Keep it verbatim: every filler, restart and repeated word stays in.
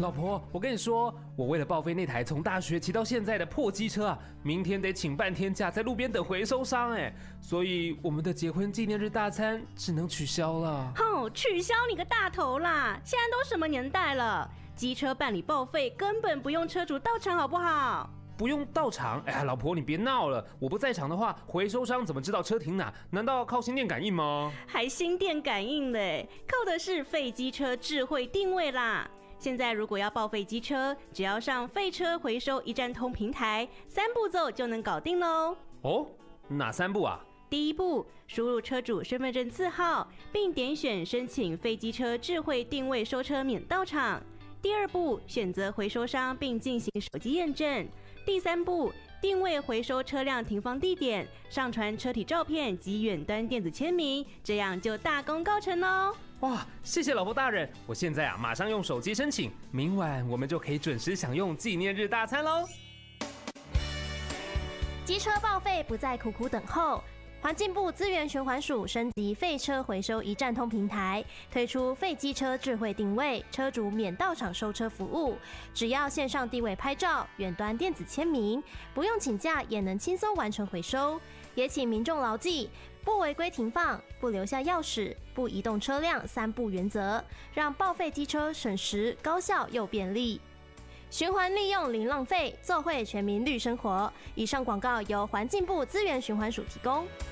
老婆，我跟你说，我为了报废那台从大学骑到现在的破机车啊，明天得请半天假在路边等回收商哎，所以我们的结婚纪念日大餐只能取消了。 吼、哦，取消你个大头啦！现在都什么年代了，机车办理报废根本不用车主到场，好不好？ 不用到场？哎呀，老婆你别闹了，我不在场的话，回收商怎么知道车停哪？难道靠心电感应吗？ 还心电感应嘞，靠的是废机车智慧定位啦。现在如果要报废机车，只要上废车回收一站通平台，三步骤就能搞定咯。 哦，哪三步啊？ 第一步，输入车主身份证字号，并点选申请废机车智慧定位收车免到场。第二步，选择回收商并进行手机验证。第三步，定位回收车辆停放地点，上传车体照片及远端电子签名，这样就大功告成咯。 哇，谢谢老婆大人，我现在啊马上用手机申请，明晚我们就可以准时享用纪念日大餐喽。 机车报废不再苦苦等候。环境部资源循环署升级废车回收一站通平台，推出废机车智慧定位，车主免到场收车服务，只要线上定位拍照，远端电子签名，不用请假也能轻松完成回收。也请民众牢记，不违规停放，不留下钥匙，不移动车辆三不原则，让报废机车省时、高效又便利。循环利用零浪费，做会全民绿生活。以上广告由环境部资源循环署提供。